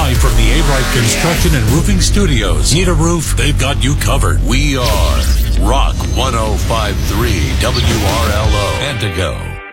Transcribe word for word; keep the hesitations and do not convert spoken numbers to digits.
Live from the A-Right Construction and Roofing Studios. Need a roof? They've got you covered. We are Rock one oh five point three W R L O Antigo.